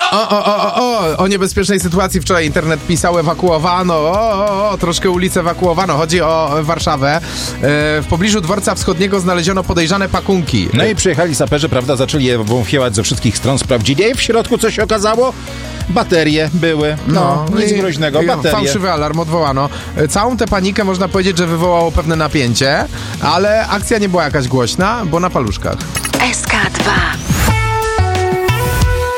O niebezpiecznej sytuacji wczoraj internet pisał, ewakuowano, troszkę ulicę ewakuowano. Chodzi o Warszawę. W pobliżu dworca wschodniego znaleziono podejrzane pakunki. No i przyjechali saperzy, prawda, zaczęli je wąchiewać ze wszystkich stron, sprawdzili. I w środku co się okazało? Baterie były. Nic groźnego, baterie. Fałszywy alarm odwołano. Całą tę panikę można powiedzieć, że wywołało pewne napięcie, ale akcja nie była jakaś głośna, bo na paluszkach. SK2